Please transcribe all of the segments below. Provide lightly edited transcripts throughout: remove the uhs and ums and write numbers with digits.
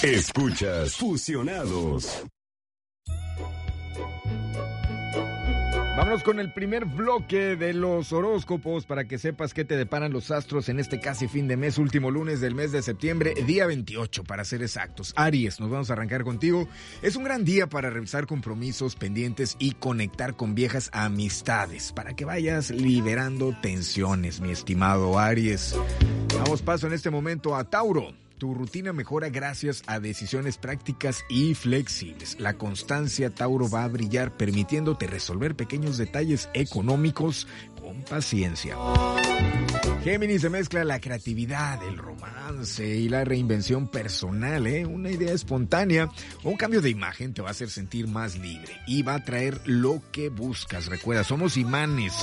Escuchas Fusionados. Vámonos con el primer bloque de los horóscopos para que sepas qué te deparan los astros en este casi fin de mes, último lunes del mes de septiembre, día 28 para ser exactos. Aries, nos vamos a arrancar contigo. Es un gran día para revisar compromisos pendientes y conectar con viejas amistades para que vayas liberando tensiones, mi estimado Aries. Damos paso en este momento a Tauro. Tu rutina mejora gracias a decisiones prácticas y flexibles. La constancia, Tauro, va a brillar permitiéndote resolver pequeños detalles económicos con paciencia. Géminis, se mezcla la creatividad, el romance y la reinvención personal, Una idea espontánea o un cambio de imagen te va a hacer sentir más libre y va a traer lo que buscas. Recuerda, somos imanes.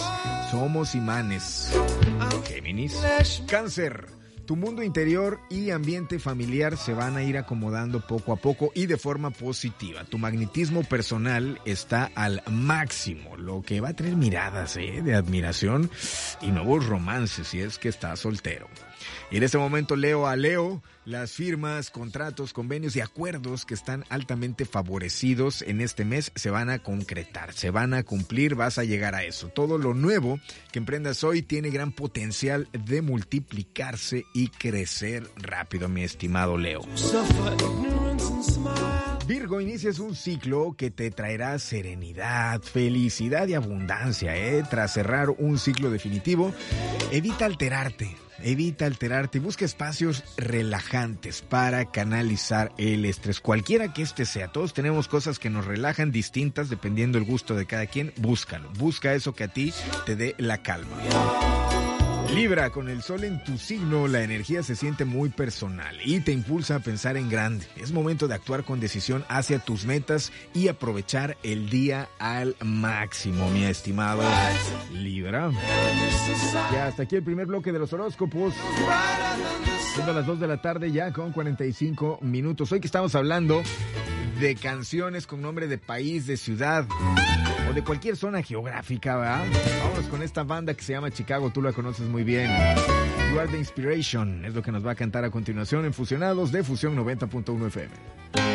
Géminis. Cáncer. Tu mundo interior y ambiente familiar se van a ir acomodando poco a poco y de forma positiva. Tu magnetismo personal está al máximo, lo que va a traer miradas de admiración y nuevos romances si es que estás soltero. Y en este momento leo a Leo, las firmas, contratos, convenios y acuerdos que están altamente favorecidos en este mes se van a concretar, se van a cumplir, vas a llegar a eso. Todo lo nuevo que emprendas hoy tiene gran potencial de multiplicarse y crecer rápido, mi estimado Leo. Virgo, inicias un ciclo que te traerá serenidad, felicidad y abundancia, Tras cerrar un ciclo definitivo, evita alterarte, busca espacios relajantes para canalizar el estrés, cualquiera que este sea. Todos tenemos cosas que nos relajan distintas dependiendo del gusto de cada quien. Busca eso que a ti te dé la calma. Libra, con el sol en tu signo, la energía se siente muy personal y te impulsa a pensar en grande. Es momento de actuar con decisión hacia tus metas y aprovechar el día al máximo, mi estimado Libra. Ya hasta aquí el primer bloque de los horóscopos. Siendo las 2 de la tarde ya con 45 minutos. Hoy que estamos hablando de canciones con nombre de país, de ciudad o de cualquier zona geográfica, ¿verdad? Vámonos con esta banda que se llama Chicago, tú la conoces muy bien. You Are The Inspiration es lo que nos va a cantar a continuación en Fusionados de Fusión 90.1 FM.